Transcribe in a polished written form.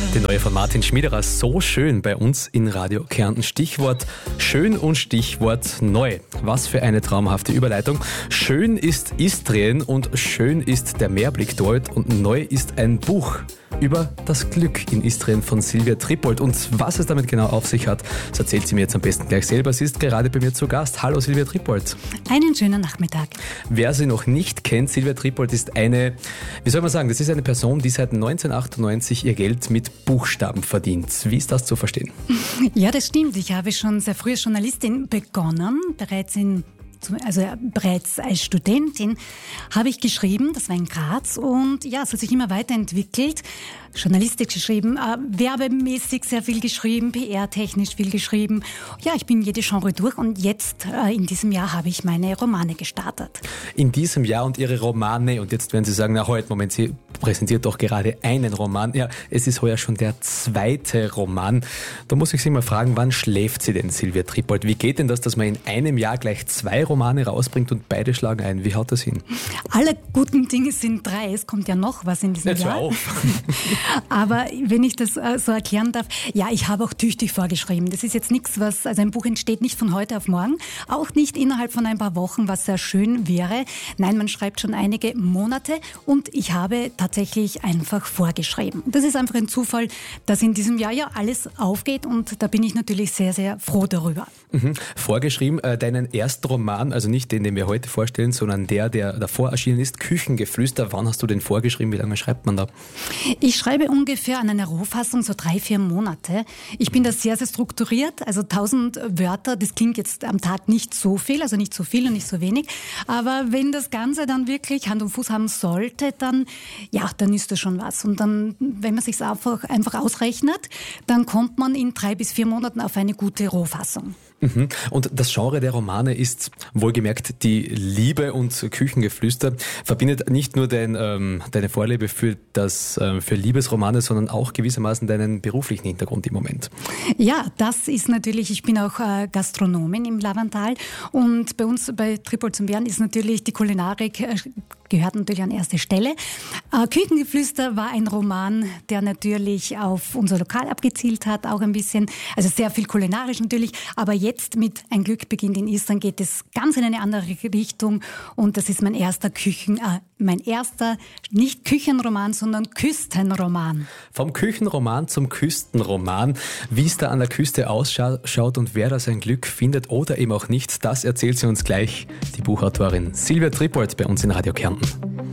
Die neue von Martin Schmiederer, so schön bei uns in Radio Kärnten. Stichwort schön und Stichwort neu. Was für eine traumhafte Überleitung. Schön ist Istrien und schön ist der Meerblick dort und neu ist ein Buch über das Glück in Istrien von Silvia Trippold. Und was es damit genau auf sich hat, das erzählt sie mir jetzt am besten gleich selber. Sie ist gerade bei mir zu Gast. Hallo Silvia Trippold. Einen schönen Nachmittag. Wer sie noch nicht kennt, Silvia Trippold ist eine, wie soll man sagen, das ist eine Person, die seit 1998 ihr Geld mit Buchstaben verdient. Wie ist das zu verstehen? Ja, das stimmt. Ich habe schon sehr früh als Journalistin begonnen, bereits als Studentin habe ich geschrieben, das war in Graz, und ja, es hat sich immer weiterentwickelt. Journalistik geschrieben, werbemäßig sehr viel geschrieben, PR-technisch viel geschrieben. Ja, ich bin jede Genre durch und jetzt in diesem Jahr habe ich meine Romane gestartet. In diesem Jahr und Ihre Romane, und jetzt werden Sie sagen, Moment, Sie präsentiert doch gerade einen Roman. Ja, es ist heuer schon der zweite Roman. Da muss ich Sie mal fragen, wann schläft sie denn, Silvia Trippold? Wie geht denn das, dass man in einem Jahr gleich 2 Romane rausbringt und beide schlagen ein? Wie haut das hin? Alle guten Dinge sind 3. Es kommt ja noch was in diesem Jahr. Auf. Aber wenn ich das so erklären darf, ja, ich habe auch tüchtig vorgeschrieben. Das ist jetzt nichts, also ein Buch entsteht nicht von heute auf morgen, auch nicht innerhalb von ein paar Wochen, was sehr schön wäre. Nein, man schreibt schon einige Monate und ich habe tatsächlich einfach vorgeschrieben. Das ist einfach ein Zufall, dass in diesem Jahr ja alles aufgeht und da bin ich natürlich sehr, sehr froh darüber. Vorgeschrieben, deinen ersten Roman, also nicht den wir heute vorstellen, sondern der davor erschienen ist, Küchengeflüster. Wann hast du den vorgeschrieben? Wie lange schreibt man da? Ich schreibe ungefähr an einer Rohfassung so 3-4 Monate. Ich bin da sehr, sehr strukturiert. Also 1000 Wörter, das klingt jetzt am Tag nicht so viel, also nicht so viel und nicht so wenig. Aber wenn das Ganze dann wirklich Hand und Fuß haben sollte, dann ist das schon was. Und dann, wenn man sich einfach ausrechnet, dann kommt man in 3 bis 4 Monaten auf eine gute Rohfassung. Und das Genre der Romane ist wohlgemerkt die Liebe, und Küchengeflüster verbindet nicht nur deine Vorliebe für Liebesromane, sondern auch gewissermaßen deinen beruflichen Hintergrund im Moment. Ja, das ist natürlich, ich bin auch Gastronomin im Lavantal und bei uns bei Trippold zum Bären ist natürlich die Kulinarik gehört natürlich an erste Stelle. Küchengeflüster war ein Roman, der natürlich auf unser Lokal abgezielt hat, auch ein bisschen, also sehr viel kulinarisch natürlich, aber jetzt mit Ein Glück beginnt in Istrien geht es ganz in eine andere Richtung und das ist mein erster nicht Küchenroman, sondern Küstenroman. Vom Küchenroman zum Küstenroman. Wie es da an der Küste ausschaut und wer da sein Glück findet oder eben auch nicht, das erzählt sie uns gleich, die Buchautorin Silvia Trippold bei uns in Radio Kärnten.